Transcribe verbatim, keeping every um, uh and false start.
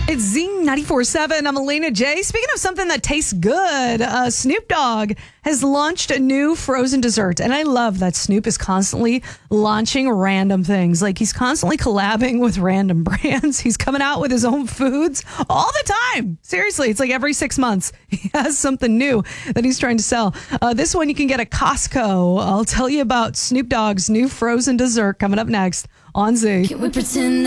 It's Z ninety-four point seven. I'm Elena J. Speaking of something that tastes good, uh, Snoop Dogg has launched a new frozen dessert. And I love that Snoop is constantly launching random things. Like he's constantly collabing with random brands. He's coming out with his own foods all the time. Seriously, it's like every six months he has something new that he's trying to sell. Uh, this one you can get at Costco. I'll tell you about Snoop Dogg's new frozen dessert coming up next on Z. Can we pretend